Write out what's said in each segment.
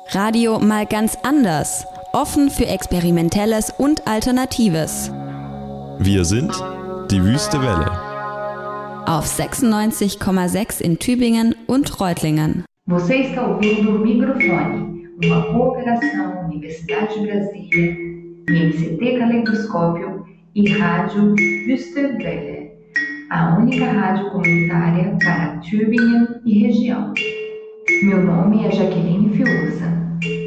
Radio mal ganz anders. Offen für Experimentelles und Alternatives. Wir sind die Wüste Welle. Auf 96,6 in Tübingen und Reutlingen. Você está ouvindo o Microfone, uma cooperação Universidade de Brasília, MCT Caleidoscópio e Rádio Wüste Welle, a única rádio comunitária para Tübingen e região. Meu nome é Jaqueline Fiuza.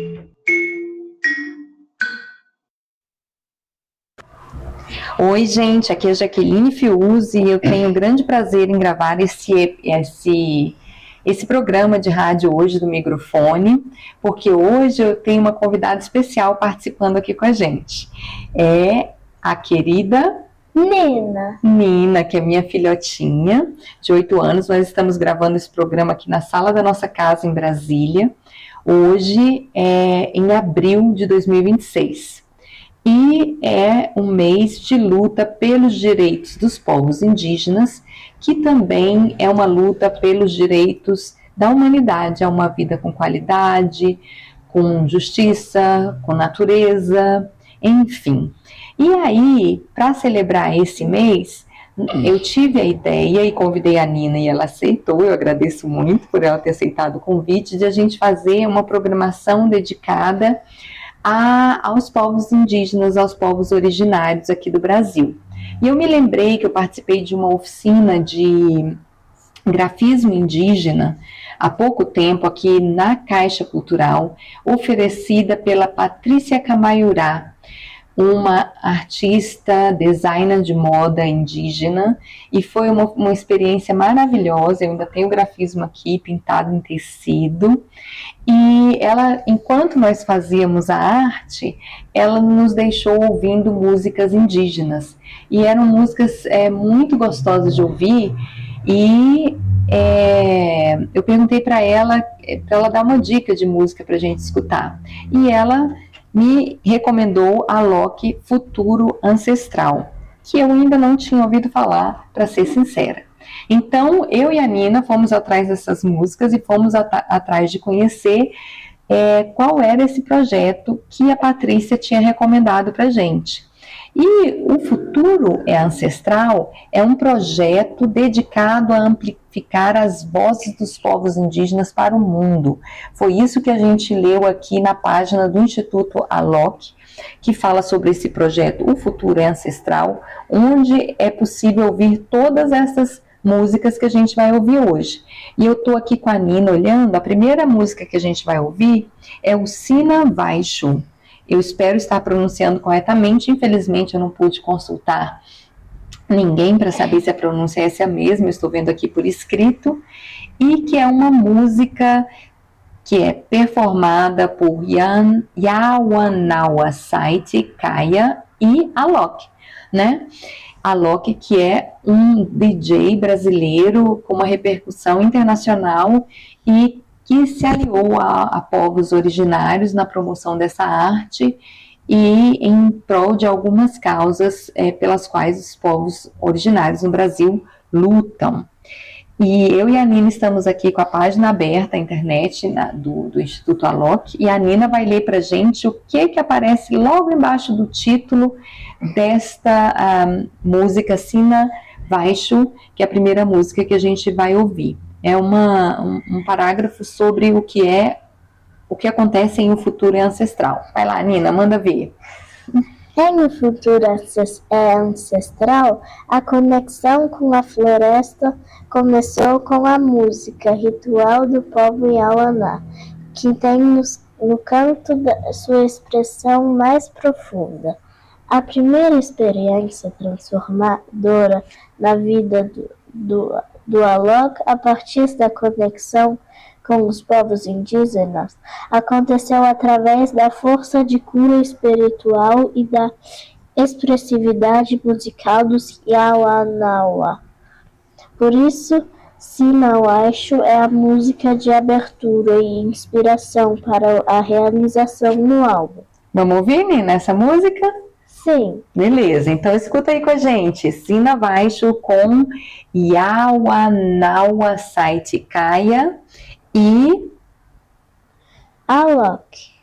Oi, gente, aqui é Jaqueline Fiuza e eu tenho um grande prazer em gravar esse programa de rádio hoje do Microfone, porque hoje eu tenho uma convidada especial participando aqui com a gente. É a querida Nina, que é minha filhotinha de 8 anos. Nós estamos gravando esse programa aqui na sala da nossa casa em Brasília. Hoje é em abril de 2026. E é um mês de luta pelos direitos dos povos indígenas, que também é uma luta pelos direitos da humanidade, a uma vida com qualidade, com justiça, com natureza, enfim. E aí, para celebrar esse mês, eu tive a ideia e convidei a Nina e ela aceitou. Eu agradeço muito por ela ter aceitado o convite de a gente fazer uma programação dedicada aos povos indígenas, aos povos originários aqui do Brasil. E eu me lembrei que eu participei de uma oficina de grafismo indígena há pouco tempo aqui na Caixa Cultural, oferecida pela Patrícia Camaiurá, uma artista, designer de moda indígena, e foi uma experiência maravilhosa. Eu ainda tenho o grafismo aqui pintado em tecido, e ela, enquanto nós fazíamos a arte, ela nos deixou ouvindo músicas indígenas, e eram músicas muito gostosas de ouvir, e eu perguntei para ela dar uma dica de música para a gente escutar, e ela me recomendou a Alok Futuro Ancestral, que eu ainda não tinha ouvido falar, para ser sincera. Então, eu e a Nina fomos atrás dessas músicas e fomos atrás de conhecer qual era esse projeto que a Patrícia tinha recomendado para a gente. E o Futuro Ancestral é um projeto dedicado a amplificar as vozes dos povos indígenas para o mundo. Foi isso que a gente leu aqui na página do Instituto Alok, que fala sobre esse projeto, O Futuro Ancestral, onde é possível ouvir todas essas músicas que a gente vai ouvir hoje. E eu estou aqui com a Nina olhando. A primeira música que a gente vai ouvir é o Sina Vaishu. Eu espero estar pronunciando corretamente. Infelizmente, eu não pude consultar ninguém para saber se a pronúncia é essa mesma. Eu estou vendo aqui por escrito. E que é uma música que é performada por Yawanawa Saiti Kaya e Alok, né? Alok, que é um DJ brasileiro com uma repercussão internacional e que se aliou a povos originários na promoção dessa arte e em prol de algumas causas pelas quais os povos originários no Brasil lutam. E eu e a Nina estamos aqui com a página aberta, a internet do Instituto Alok, e a Nina vai ler para a gente o que aparece logo embaixo do título desta música Sina Vaishu, que é a primeira música que a gente vai ouvir. É um parágrafo sobre o que acontece em um futuro ancestral. Vai lá, Nina, manda ver. Em um futuro ancestral, a conexão com a floresta começou com a música ritual do povo Yawaná, que tem no canto sua expressão mais profunda. A primeira experiência transformadora na vida do Alok, a partir da conexão com os povos indígenas, aconteceu através da força de cura espiritual e da expressividade musical dos Yawanawa. Por isso, Sina Vaishu é a música de abertura e inspiração para a realização no álbum. Vamos ouvir, Nina, essa música? Sim. Beleza, então escuta aí com a gente. Sina Vaishu com Yawanawa Saiti Kaya e Alok.